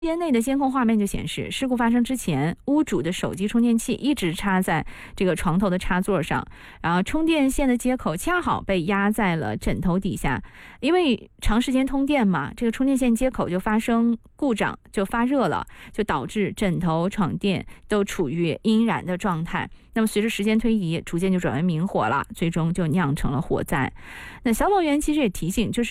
间内的监控画面就显示，事故发生之前，屋主的手机充电器一直插在这个床头的插座上，然后充电线的接口恰好被压在了枕头底下。因为长时间通电嘛，这个充电线接口就发生故障，就发热了，就导致枕头、床垫都处于阴燃的状态。那么随着时间推移，逐渐就转为明火了，最终就酿成了火灾。那消防员其实也提醒，就是